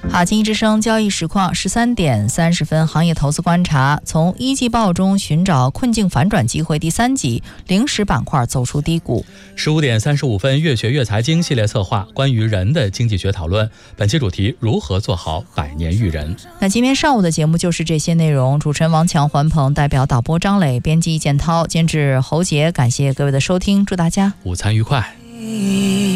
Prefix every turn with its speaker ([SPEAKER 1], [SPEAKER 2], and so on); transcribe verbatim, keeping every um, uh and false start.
[SPEAKER 1] 好，经济之声交易实况十三点三十分，行业投资观察，从一季报中寻找困境反转机会第三集，零食板块走出低谷。
[SPEAKER 2] 十五点三十五分，越学越财经系列策划关于人的经济学讨论，本期主题如何做好百年育人。
[SPEAKER 1] 那今天上午的节目就是这些内容，主持人王强、环鹏，代表导播张磊，编辑建涛，监制侯杰，感谢各位的收听，祝大家
[SPEAKER 2] 午餐愉快。